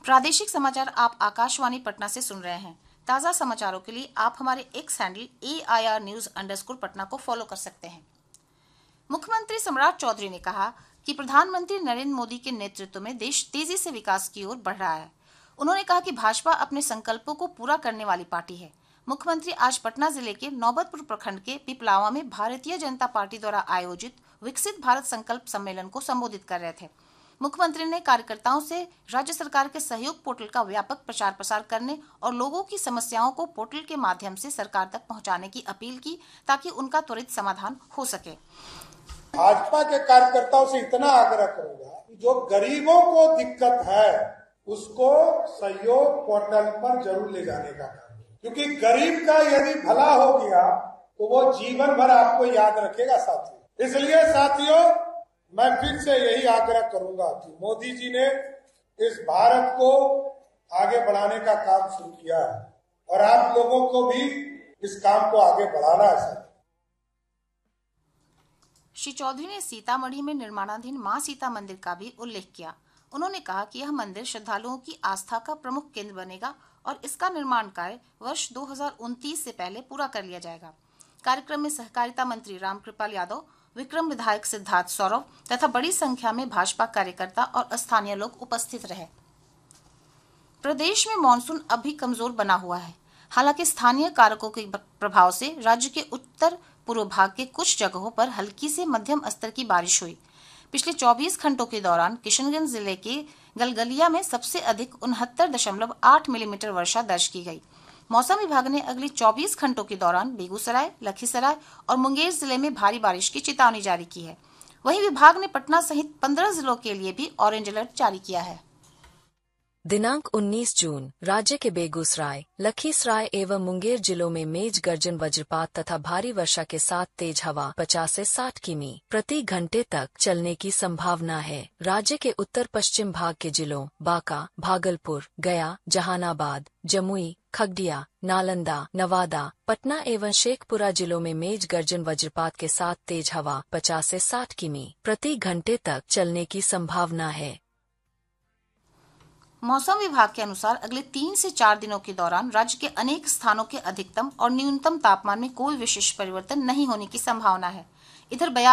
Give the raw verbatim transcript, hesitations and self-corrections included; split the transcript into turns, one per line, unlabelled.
प्रादेशिक समाचार आप आकाशवाणी पटना से सुन रहे हैं। ताज़ा समाचारों के लिए आप हमारे x handle A I R news underscore Patna को फॉलो कर सकते हैं। मुख्यमंत्री सम्राट चौधरी ने कहा कि प्रधानमंत्री नरेंद्र मोदी के नेतृत्व में देश तेजी से विकास की ओर बढ़ रहा है। उन्होंने कहा कि भाजपा अपने संकल्पों को पूरा करने वाली पार्टी है। मुख्यमंत्री आज पटना जिले के नौबतपुर प्रखंड के पिपलावा में भारतीय जनता पार्टी द्वारा आयोजित विकसित भारत संकल्प सम्मेलन को संबोधित कर रहे थे। मुख्यमंत्री ने कार्यकर्ताओं से राज्य सरकार के सहयोग पोर्टल का व्यापक प्रचार प्रसार करने और लोगों की समस्याओं को पोर्टल के माध्यम से सरकार तक पहुंचाने की अपील की ताकि उनका त्वरित समाधान हो सके।
भाजपा के कार्यकर्ताओं से इतना आग्रह करूंगा कि जो गरीबों को दिक्कत है उसको सहयोग पोर्टल पर जरूर ले जाने का काम, क्योंकि गरीब का यदि भला हो गया तो वो जीवन भर आपको याद रखेगा साथियों। इसलिए साथियों, मैं फिर से यही आग्रह करूंगा कि मोदी जी ने इस भारत को आगे बढ़ाने का काम शुरू किया है और आप लोगों को भी इस काम को आगे बढ़ाना है।
श्री चौधरी ने सीतामढ़ी में निर्माणाधीन मां सीता मंदिर का भी उल्लेख किया। उन्होंने कहा कि यह मंदिर श्रद्धालुओं की आस्था का प्रमुख केंद्र बनेगा और इसका निर्माण कार्य वर्ष दो हज़ार उनतीस से पहले पूरा कर लिया जाएगा। कार्यक्रम में सहकारिता मंत्री रामकृपाल यादव, विक्रम विधायक सिद्धार्थ सौरव तथा बड़ी संख्या में भाजपा कार्यकर्ता और स्थानीय लोग उपस्थित रहे। प्रदेश में मानसून अभी कमजोर बना हुआ है। हालांकि स्थानीय कारकों के प्रभाव से राज्य के उत्तर पूर्व भाग के कुछ जगहों पर हल्की से मध्यम स्तर की बारिश हुई। पिछले चौबीस घंटों के दौरान किशनगंज जिले के गलगलिया में सबसे अधिक उनहत्तर दशमलव आठ मिलीमीटर वर्षा दर्ज की गई। मौसम विभाग ने अगले चौबीस घंटों के दौरान बेगूसराय, लखीसराय और मुंगेर जिले में भारी बारिश की चेतावनी जारी की है। वहीं विभाग ने पटना सहित पंद्रह जिलों के लिए भी ऑरेंज अलर्ट जारी किया है।
दिनांक उन्नीस जून राज्य के बेगूसराय, लखीसराय एवं मुंगेर जिलों में मेघ गर्जन, वज्रपात तथा भारी वर्षा के साथ तेज हवा पचास से साठ किमी प्रति घंटे तक चलने की संभावना है। राज्य के उत्तर पश्चिम भाग के जिलों बांका, भागलपुर, गया, जहानाबाद, जमुई, खगड़िया, नालंदा, नवादा, पटना एवं शेखपुरा जिलों में मेघ गर्जन, वज्रपात के साथ तेज हवा पचास से साठ किमी प्रति घंटे तक चलने की संभावना है।
मौसम विभाग के अनुसार अगले तीन से चार दिनों के दौरान राज्य के अनेक स्थानों के अधिकतम और न्यूनतम तापमान में कोई विशेष परिवर्तन नहीं होने की संभावना है। इधर